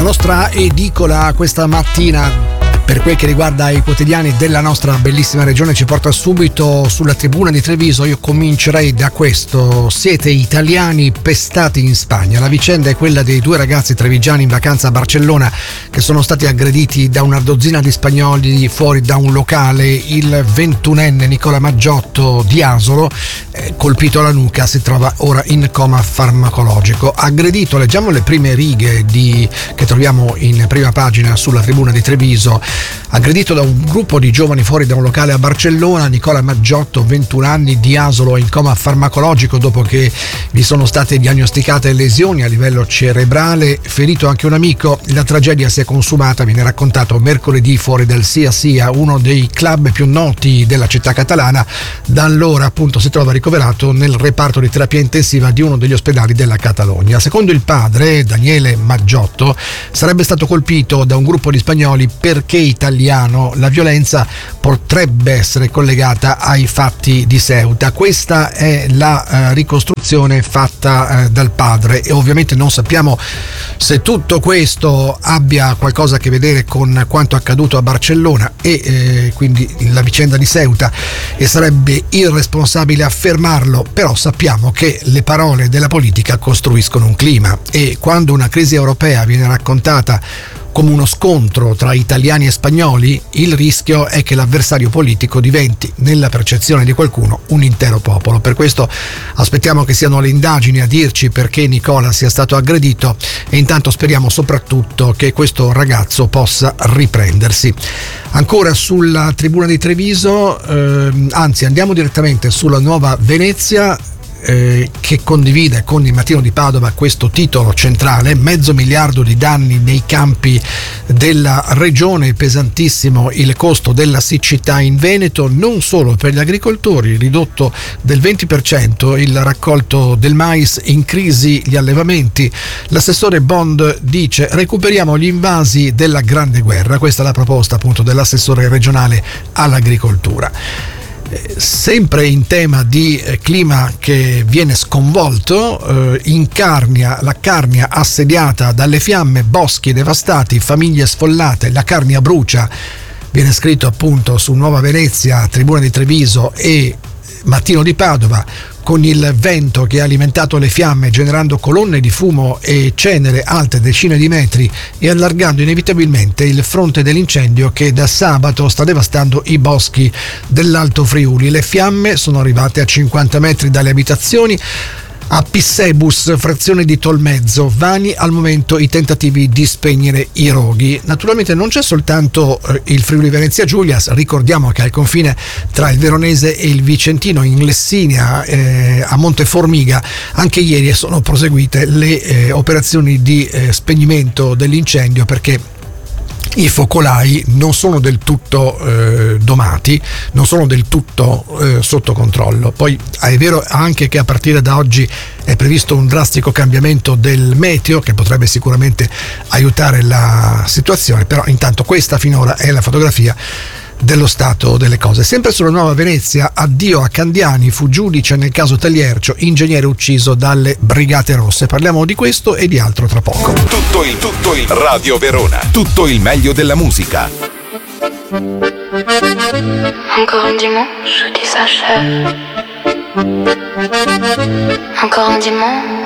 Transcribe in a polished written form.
nostra edicola questa mattina, per quel che riguarda i quotidiani della nostra bellissima regione, ci porta subito sulla tribuna di Treviso. Io comincerei da questo: siete italiani pestati in Spagna. La vicenda è quella dei due ragazzi trevigiani in vacanza a Barcellona che sono stati aggrediti da una dozzina di spagnoli fuori da un locale. Il 21enne Nicola Maggiotto di Asolo, colpito alla nuca, si trova ora in coma farmacologico. Aggredito, leggiamo le prime righe che troviamo in prima pagina sulla tribuna di Treviso. Aggredito da un gruppo di giovani fuori da un locale a Barcellona, Nicola Maggiotto, 21 anni, di Asolo, in coma farmacologico dopo che gli sono state diagnosticate lesioni a livello cerebrale. Ferito anche un amico. La tragedia si è consumata, viene raccontato, mercoledì fuori dal Sia Sia, uno dei club più noti della città catalana. Da allora appunto si trova ricoverato nel reparto di terapia intensiva di uno degli ospedali della Catalogna. Secondo il padre, Daniele Maggiotto, sarebbe stato colpito da un gruppo di spagnoli perché italiano. La violenza potrebbe essere collegata ai fatti di Ceuta. Questa è la ricostruzione fatta dal padre, e ovviamente non sappiamo se tutto questo abbia qualcosa a che vedere con quanto accaduto a Barcellona e quindi la vicenda di Ceuta, e sarebbe irresponsabile affermarlo, però sappiamo che le parole della politica costruiscono un clima, e quando una crisi europea viene raccontata come uno scontro tra italiani e spagnoli, il rischio è che l'avversario politico diventi, nella percezione di qualcuno, un intero popolo. Per questo aspettiamo che siano le indagini a dirci perché Nicola sia stato aggredito, e intanto speriamo soprattutto che questo ragazzo possa riprendersi. Ancora sulla tribuna di Treviso, anzi andiamo direttamente sulla Nuova Venezia, che condivide con il Mattino di Padova questo titolo centrale: 500 milioni di danni nei campi della regione, pesantissimo il costo della siccità in Veneto, non solo per gli agricoltori, ridotto del 20% il raccolto del mais, in crisi gli allevamenti. L'assessore Bond dice: recuperiamo gli invasi della Grande Guerra. Questa è la proposta appunto dell'assessore regionale all'agricoltura. Sempre in tema di clima che viene sconvolto, la Carnia assediata dalle fiamme, boschi devastati, famiglie sfollate, la Carnia brucia. Viene scritto appunto su Nuova Venezia, Tribuna di Treviso e Mattino di Padova, con il vento che ha alimentato le fiamme, generando colonne di fumo e cenere alte decine di metri e allargando inevitabilmente il fronte dell'incendio che da sabato sta devastando i boschi dell'Alto Friuli. Le fiamme sono arrivate a 50 metri dalle abitazioni. A Pissebus, frazione di Tolmezzo, vani al momento i tentativi di spegnere i roghi. Naturalmente non c'è soltanto il Friuli Venezia Giulia, ricordiamo che al confine tra il Veronese e il Vicentino, in Lessinia, a Monteformiga, anche ieri sono proseguite le operazioni di spegnimento dell'incendio, perché i focolai non sono del tutto domati, non sono del tutto sotto controllo. Poi è vero anche che a partire da oggi è previsto un drastico cambiamento del meteo che potrebbe sicuramente aiutare la situazione, però intanto questa finora è la fotografia dello stato delle cose. Sempre sulla Nuova Venezia, addio a Candiani, fu giudice nel caso Tagliercio, ingegnere ucciso dalle Brigate Rosse. Parliamo di questo e di altro tra poco. Tutto il Radio Verona, tutto il meglio della musica. Encore un dimanche qui s'achève. Encore un dimanche